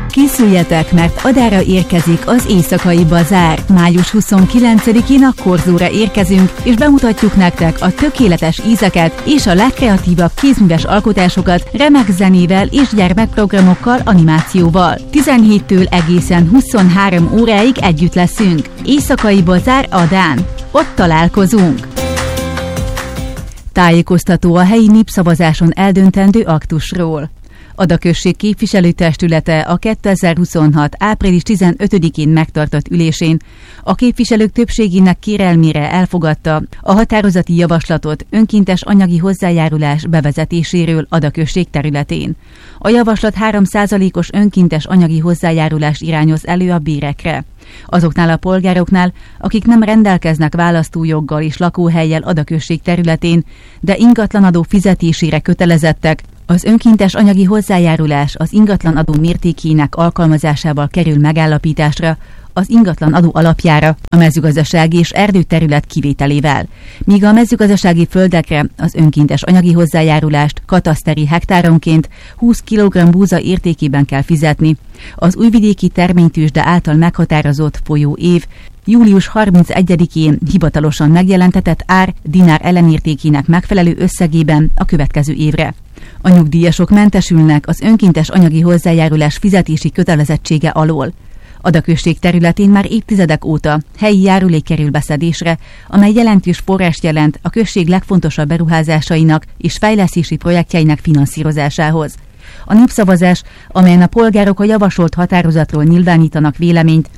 Készüljetek, mert Adára érkezik az Éjszakai Bazár. Május 29-én a Korzóra érkezünk, és bemutatjuk nektek a tökéletes ízeket és a legkreatívabb kézműves alkotásokat remek zenével és gyermekprogramokkal, animációval. 17-től egészen 23 óráig együtt leszünk. Éjszakai Bazár Adán. Ott találkozunk! Tájékoztató a helyi népszavazáson eldöntendő aktusról. Ada község képviselőtestülete a 2026. április 15-én megtartott ülésén a képviselők többségének kérelmére elfogadta a határozati javaslatot önkéntes anyagi hozzájárulás bevezetéséről Ada község területén. A javaslat 3%-os önkéntes anyagi hozzájárulást irányoz elő a bérekre. Azoknál a polgároknál, akik nem rendelkeznek választójoggal és lakóhellyel Ada község területén, de ingatlanadó fizetésére kötelezettek, az önkéntes anyagi hozzájárulás az ingatlanadó mértékének alkalmazásával kerül megállapításra, az ingatlanadó alapjára a mezőgazdasági és erdőterület kivételével, míg a mezőgazdasági földekre az önkéntes anyagi hozzájárulást kataszteri hektáronként 20 kg búza értékében kell fizetni. Az újvidéki terménytőzsde által meghatározott folyóév július 31-én hivatalosan megjelentetett ár dinár ellenértékének megfelelő összegében a következő évre. A nyugdíjasok mentesülnek az önkéntes anyagi hozzájárulás fizetési kötelezettsége alól. Ada község területén már évtizedek óta helyi járulék kerül beszedésre, amely jelentős forrást jelent a község legfontosabb beruházásainak és fejlesztési projektjeinek finanszírozásához. A népszavazás, amelyen a polgárok a javasolt határozatról nyilvánítanak véleményt,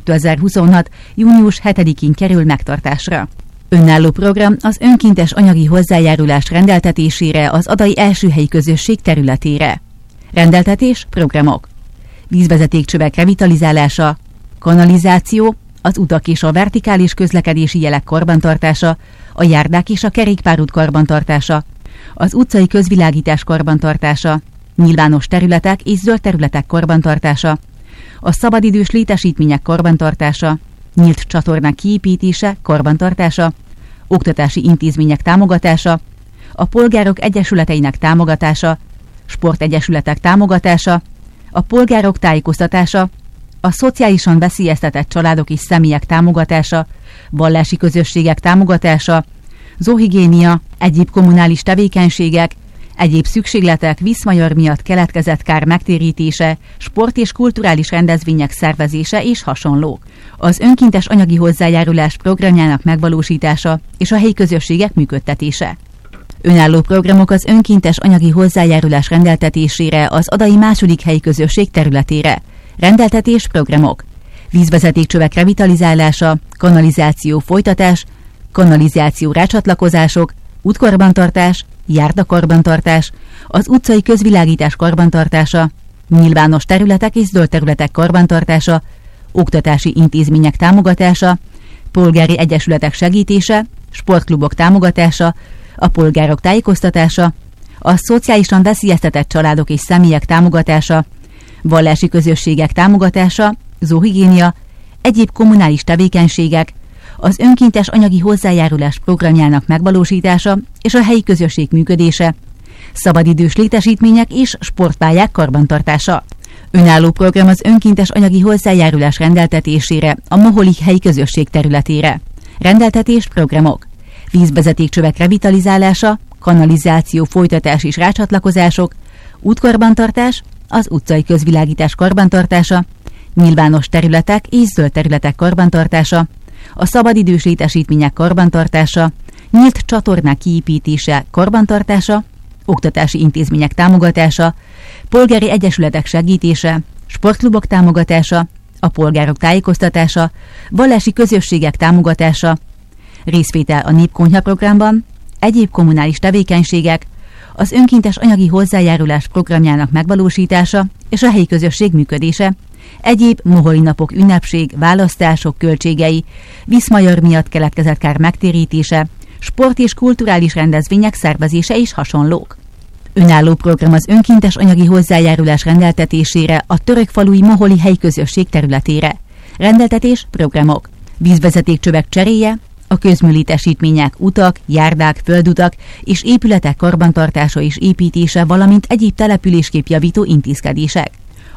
2026. június 7-én kerül megtartásra. Önálló program az önkéntes anyagi hozzájárulás rendeltetésére az adai első helyi közösség területére. Rendeltetés, programok. Vízvezetékcsövek revitalizálása, kanalizáció, az utak és a vertikális közlekedési jelek karbantartása, a járdák és a kerékpárút karbantartása, az utcai közvilágítás karbantartása, nyilvános területek és zöld területek karbantartása, a szabadidős létesítmények karbantartása, nyílt csatornák kiépítése, karbantartása, oktatási intézmények támogatása, a polgárok egyesületeinek támogatása, sportegyesületek támogatása, a polgárok tájékoztatása, a szociálisan veszélyeztetett családok és személyek támogatása, vallási közösségek támogatása, zoohigiénia, egyéb kommunális tevékenységek, egyéb szükségletek Viszmajor miatt keletkezett kár megtérítése, sport- és kulturális rendezvények szervezése és hasonlók. Az önkéntes anyagi hozzájárulás programjának megvalósítása és a helyi közösségek működtetése. Önálló programok az önkéntes anyagi hozzájárulás rendeltetésére az adai második helyi közösség területére. Rendeltetés, programok. Vízvezetékcsövek revitalizálása, kanalizáció folytatás, kanalizáció rácsatlakozások, útkarbantartás, járdakarbantartás, az utcai közvilágítás karbantartása, nyilvános területek és zöld területek karbantartása, oktatási intézmények támogatása, polgári egyesületek segítése, sportklubok támogatása, a polgárok tájékoztatása, a szociálisan veszélyeztetett családok és személyek támogatása, vallási közösségek támogatása, zoohigiénia, egyéb kommunális tevékenységek, az önkéntes anyagi hozzájárulás programjának megvalósítása és a helyi közösség működése, szabadidős létesítmények és sportpályák karbantartása. Önálló program az önkéntes anyagi hozzájárulás rendeltetésére a Moholi helyi közösség területére. Rendeltetés, programok. Vízvezetékcsövek revitalizálása, kanalizáció folytatás és rácsatlakozások, útkarbantartás, az utcai közvilágítás karbantartása, nyilvános területek és zöld területek karbantartása, a szabadidős létesítmények karbantartása, nyílt csatornák kiépítése, karbantartása, oktatási intézmények támogatása, polgári egyesületek segítése, sportklubok támogatása, a polgárok tájékoztatása, vallási közösségek támogatása, részvétel a Népkonyha programban, egyéb kommunális tevékenységek, az önkéntes anyagi hozzájárulás programjának megvalósítása és a helyi közösség működése, egyéb moholi napok ünnepség, választások költségei, Viszmajor miatt keletkezett kár megtérítése, sport- és kulturális rendezvények szervezése és hasonlók. Önálló program az önkéntes anyagi hozzájárulás rendeltetésére a törökfalui moholi helyközösség területére. Rendeltetés, programok. Vízvezetékcsövek cseréje, a közműlétesítmények, utak, járdák, földutak és épületek karbantartása és építése, valamint egyéb településképjavító intézkedések.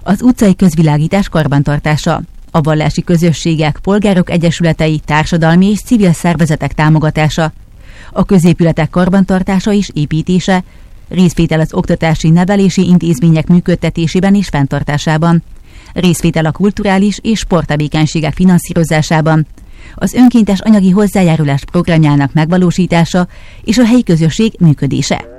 Az utcai közvilágítás karbantartása, a vallási közösségek, polgárok egyesületei, társadalmi és civil szervezetek támogatása, a középületek karbantartása és építése, részvétel az oktatási, nevelési intézmények működtetésében és fenntartásában, részvétel a kulturális és sporttevékenységek finanszírozásában, az önkéntes anyagi hozzájárulás programjának megvalósítása és a helyi közösség működése.